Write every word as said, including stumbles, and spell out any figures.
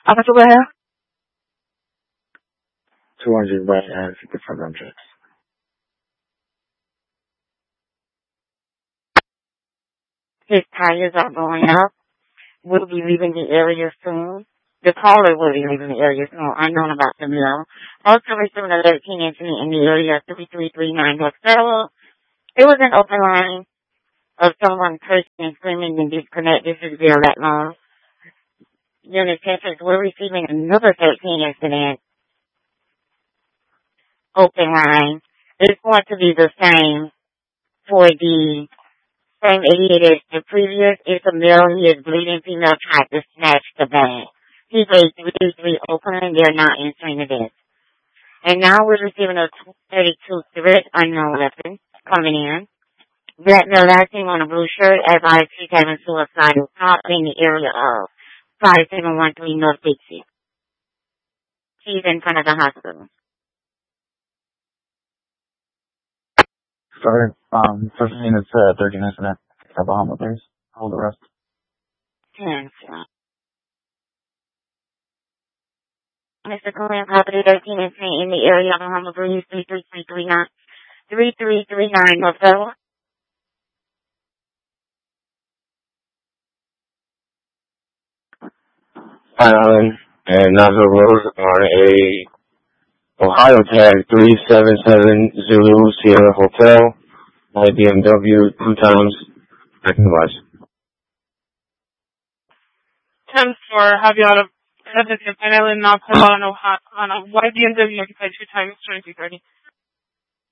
How much over here? two hundred right and fifty-five hundred. His tires are going up. We'll be leaving the area soon. The caller will be leaving the area soon. Unknown about the mill. Also receiving a thirteen incident in the area three three three nine North Federal. It was an open line of someone cursing and screaming and disconnect. This is Bill at Long. Unit Texas, we're receiving another thirteen incident. Open line. It's going to be the same for the same idiot as the previous. It's a male. He is bleeding. Female tried to snatch the bag. He's a three three open and they're not answering the desk. And now we're receiving a thirty-two threat unknown weapon coming in. That the last name on a blue shirt as I see having suicidal thought in the area of five seven one three North Dixie. She's in front of the hospital. Sorry, um, first thing is uh, thirteen incident. Bahama, please. Hold the rest. Yes, sir. Mister Cohen, property thirteen incident in the area of Bahama Breeze three three three three nine three three three nine North Federal. Hi, Island and Nashville Road on a Ohio tag three seven seven Zulu Sierra Hotel, my B M W, two times, acting-wise. ten four, have you out of Edmonton, Pine Island, North Carolina, on a white B M W occupied two times, twenty-three thirty.